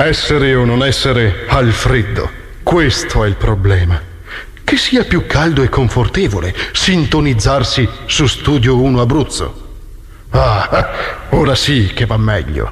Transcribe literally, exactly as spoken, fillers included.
Essere o non essere al freddo, questo è il problema. Che sia più caldo e confortevole sintonizzarsi su Studio uno Abruzzo. Ah, ora sì che va meglio.